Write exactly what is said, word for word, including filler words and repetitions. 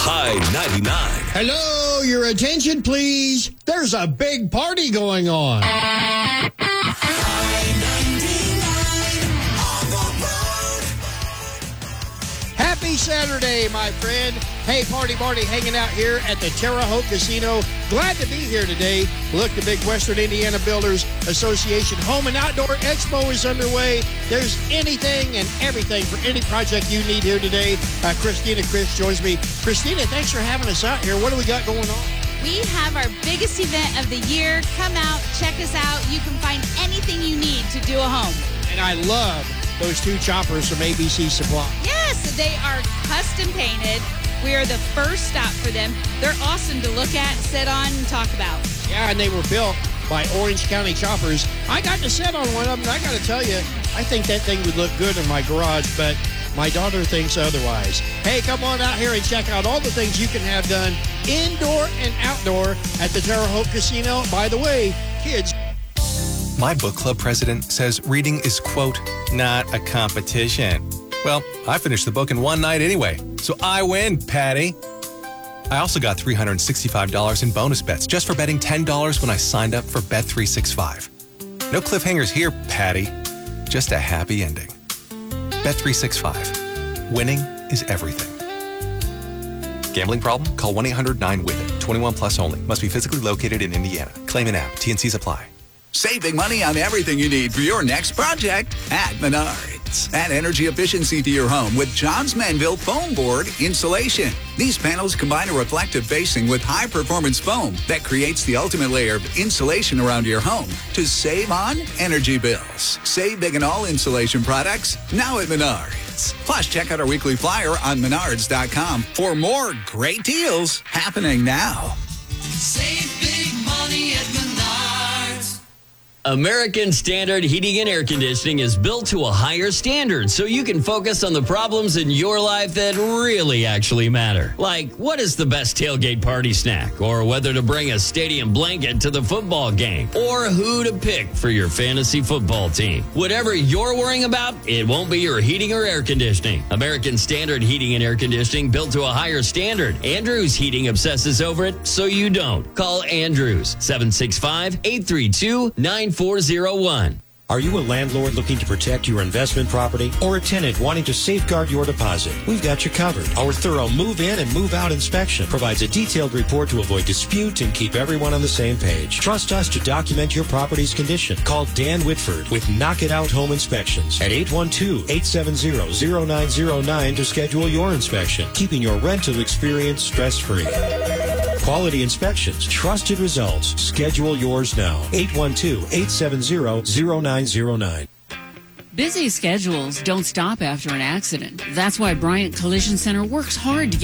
High ninety-nine. Hello, your attention, please. There's a big party going on. Happy Saturday, my friend. Hey, Party Marty hanging out here at the Terre Haute Casino. Glad to be here today. Look, the big Western Indiana Builders Association Home and Outdoor Expo is underway. There's anything and everything for any project you need here today. Uh, Christina Chris joins me. Christina, thanks for having us out here. What do we got going on? We have our biggest event of the year. Come out, check us out. You can find anything you need to do a home. And I love those two choppers from A B C Supply. Yes, they are custom painted. We are the first stop for them. They're awesome to look at, sit on, and talk about. Yeah, and they were built by Orange County Choppers. I got to sit on one of them, and I got to tell you, I think that thing would look good in my garage, but my daughter thinks otherwise. Hey, come on out here and check out all the things you can have done indoor and outdoor at the Terre Haute Casino. By the way, kids. My book club president says reading is, quote, not a competition. Well, I finished the book in one night anyway, so I win, Patty. I also got three hundred sixty-five dollars in bonus bets just for betting ten dollars when I signed up for Bet three sixty-five. No cliffhangers here, Patty. Just a happy ending. Bet three sixty-five. Winning is everything. Gambling problem? Call one eight hundred nine with it. twenty-one plus only. Must be physically located in Indiana. Claim an app. T N Cs apply. Saving money on everything you need for your next project at Menards. Add energy efficiency to your home with Johns Manville Foam Board Insulation. These panels combine a reflective facing with high-performance foam that creates the ultimate layer of insulation around your home to save on energy bills. Save big on all insulation products now at Menards. Plus, check out our weekly flyer on menards dot com for more great deals happening now. Save big money at Menards. American Standard Heating and Air Conditioning is built to a higher standard so you can focus on the problems in your life that really actually matter. Like, what is the best tailgate party snack? Or whether to bring a stadium blanket to the football game? Or who to pick for your fantasy football team? Whatever you're worrying about, it won't be your heating or air conditioning. American Standard Heating and Air Conditioning built to a higher standard. Andrews Heating obsesses over it, so you don't. Call Andrews, seven six five, eight three two, nine four zero one. Are you a landlord looking to protect your investment property or a tenant wanting to safeguard your deposit? We've got you covered. Our thorough move-in and move-out inspection provides a detailed report to avoid dispute and keep everyone on the same page. Trust us to document your property's condition. Call Dan Whitford with Knock It Out Home Inspections at eight one two, eight seven zero, zero nine zero nine to schedule your inspection, keeping your rental experience stress-free. Quality inspections, trusted results. Schedule yours now. eight one two, eight seven zero, zero nine zero nine. Busy schedules don't stop after an accident. That's why Bryant Collision Center works hard to get